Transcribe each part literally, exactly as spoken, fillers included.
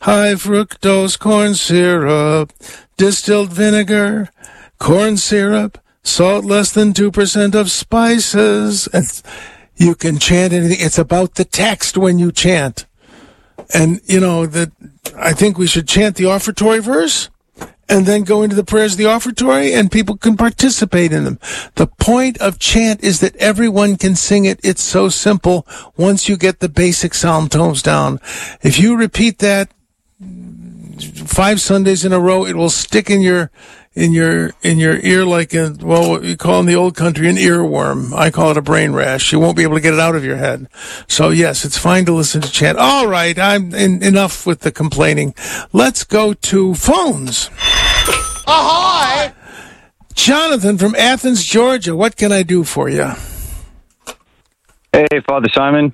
high fructose corn syrup, distilled vinegar, corn syrup, salt less than two percent of spices. And you can chant anything. It's about the text when you chant. And, you know, that I think we should chant the offertory verse and then go into the prayers of the offertory, and people can participate in them. The point of chant is that everyone can sing it. It's so simple once you get the basic psalm tones down. If you repeat that five Sundays in a row, it will stick in your in your in your ear like a, well, what you call in the old country an earworm. I call it a brain rash. You won't be able to get it out of your head. So yes, it's fine to listen to chant. All right, I'm in, enough with the complaining. Let's go to phones. Ahoy! Jonathan from Athens, Georgia. What can I do for you? Hey, Father Simon.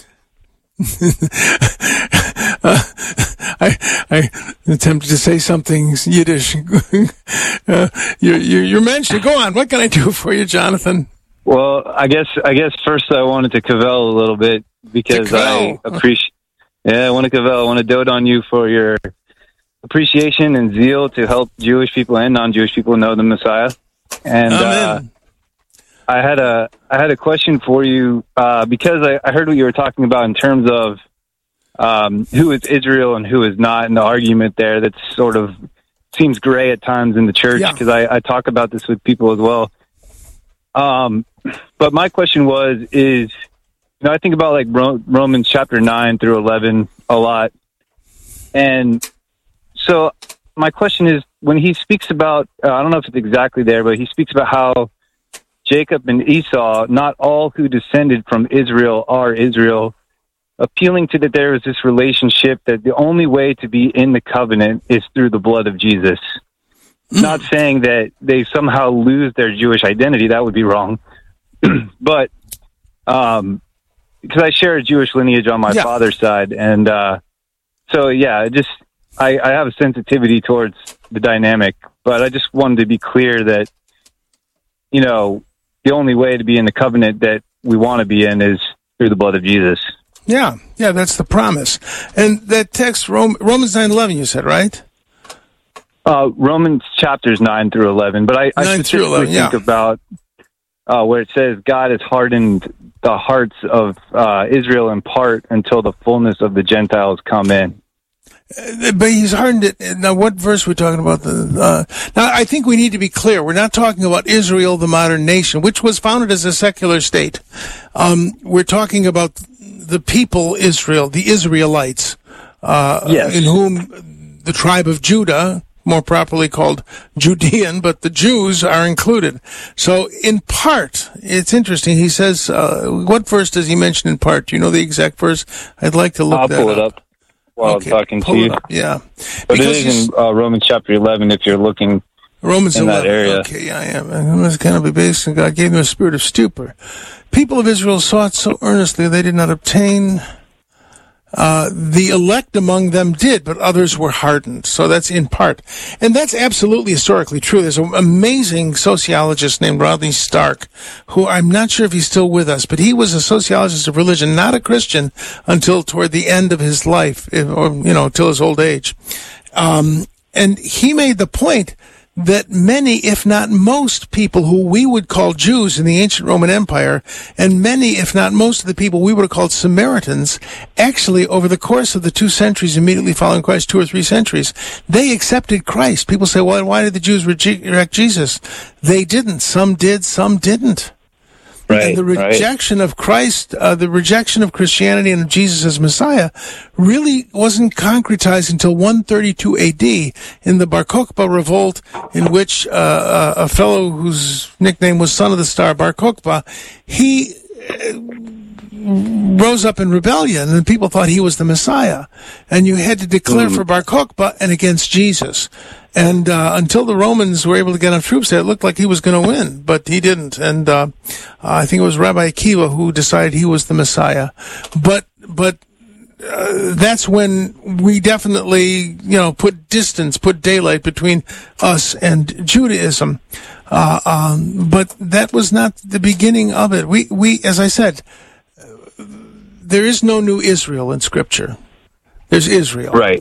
uh, I, I attempted to say something Yiddish. uh, you, you, you're mentioning. Go on. What can I do for you, Jonathan? Well, I guess I guess first I wanted to cavil a little bit because I appreciate. Yeah, I want to cavil. I want to dote on you for your appreciation and zeal to help Jewish people and non-Jewish people know the Messiah. And uh, I had a I had a question for you uh, because I, I heard what you were talking about in terms of um, who is Israel and who is not, and the argument there that sort of seems gray at times in the church, because yeah. I, I talk about this with people as well. Um, but my question was, is, you know, I think about like Ro- Romans chapter nine through eleven a lot. And so my question is, when he speaks about, uh, I don't know if it's exactly there, but he speaks about how Jacob and Esau, not all who descended from Israel are Israel, appealing to that there is this relationship that the only way to be in the covenant is through the blood of Jesus. Mm. Not saying that they somehow lose their Jewish identity. That would be wrong. But um, because I share a Jewish lineage on my yeah. father's side. And uh, so, yeah, just I, I have a sensitivity towards the dynamic. But I just wanted to be clear that, you know, the only way to be in the covenant that we want to be in is through the blood of Jesus. Yeah, yeah, that's the promise. And that text, Rome, Romans nine eleven, you said, right? Uh, Romans chapters nine through eleven. But I, I specifically eleven, yeah. think about uh, where it says God has hardened the hearts of uh, Israel in part until the fullness of the Gentiles come in. Uh, but he's hardened it. Now, what verse are we talking about? The, uh, now, I think we need to be clear. We're not talking about Israel, the modern nation, which was founded as a secular state. Um, we're talking about the people Israel, the Israelites, uh, yes. in whom the tribe of Judah, more properly called Judean, but the Jews are included. So in part, it's interesting. He says, uh, what verse does he mention in part? Do you know the exact verse? I'd like to look I'll that pull it up. up. While okay, I'm talking pull to it you. Up. Yeah. But because it is in uh, Romans chapter eleven if you're looking Romans in eleven. that area. Okay, I am. It was kind of a base, and God gave them a spirit of stupor. People of Israel sought so earnestly they did not obtain. Uh, the elect among them did, but others were hardened. So that's in part. And that's absolutely historically true. There's an amazing sociologist named Rodney Stark, who I'm not sure if he's still with us, but he was a sociologist of religion, not a Christian, until toward the end of his life, or, you know, till his old age. Um, and he made the point that many, if not most, people who we would call Jews in the ancient Roman Empire, and many, if not most, of the people we would have called Samaritans, actually, over the course of the two centuries immediately following Christ, two or three centuries, they accepted Christ. People say, well, why did the Jews reject Jesus? They didn't. Some did, some didn't. Right, and the rejection right. of Christ, uh, the rejection of Christianity and of Jesus as Messiah really wasn't concretized until one thirty-two A D in the Bar Kokhba revolt, in which uh, a fellow whose nickname was Son of the Star, Bar Kokhba, he uh, rose up in rebellion, and people thought he was the Messiah. And you had to declare mm. for Bar Kokhba and against Jesus. And uh, until the Romans were able to get enough troops there, it looked like he was going to win, but he didn't. And uh, I think it was Rabbi Akiva who decided he was the Messiah. But but uh, that's when we definitely, you know, put distance, put daylight between us and Judaism. Uh, um, but that was not the beginning of it. We we, as I said, there is no new Israel in Scripture. There's Israel. Right.